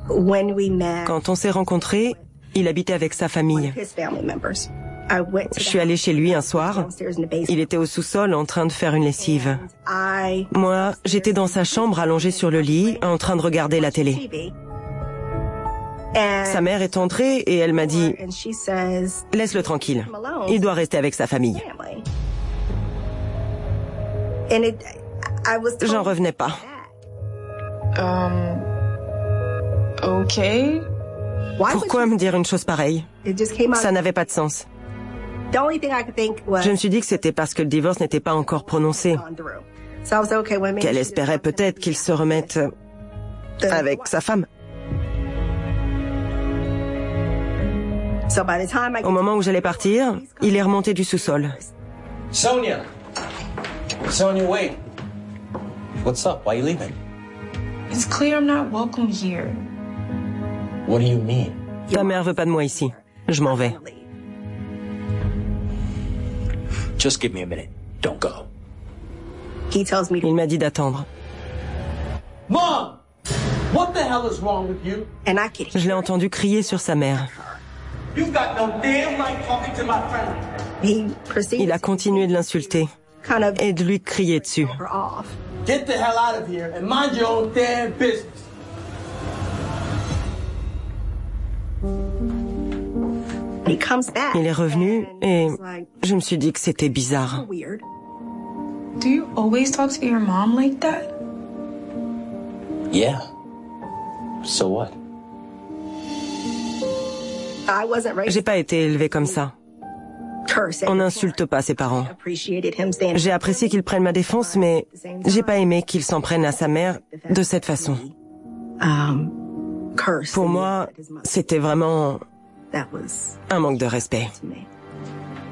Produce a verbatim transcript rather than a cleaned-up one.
Quand on s'est rencontrés, il habitait avec sa famille. Je suis allée chez lui un soir. Il était au sous-sol en train de faire une lessive. Moi, j'étais dans sa chambre allongée sur le lit en train de regarder la télé. Sa mère est entrée et elle m'a dit « Laisse-le tranquille, il doit rester avec sa famille. » J'en revenais pas. Um, ok. Pourquoi me dire une chose pareille? Ça n'avait pas de sens. Je me suis dit que c'était parce que le divorce n'était pas encore prononcé. Qu'elle espérait peut-être qu'il se remette avec sa femme. Au moment où j'allais partir, il est remonté du sous-sol. Sonia! Sonia, wait. What's up? Why are you leaving? It's clear I'm not welcome here. What do you mean? Ta mère veut pas de moi ici. Je m'en vais. Just give me a minute. Don't go. Il m'a dit d'attendre. Mom! What the hell is wrong with you? Je l'ai entendu crier sur sa mère. You've got no damn right talking to my friend. Il a continué de l'insulter et de lui crier dessus. Get the hell out of here and mind your own damn business. Il est revenu et je me suis dit que c'était bizarre. Do you always talk to your mom like that? Yeah. So what? J'ai pas été élevée comme ça. On n'insulte pas ses parents. J'ai apprécié qu'il prenne ma défense, mais j'ai pas aimé qu'il s'en prenne à sa mère de cette façon. Pour moi, c'était vraiment un manque de respect.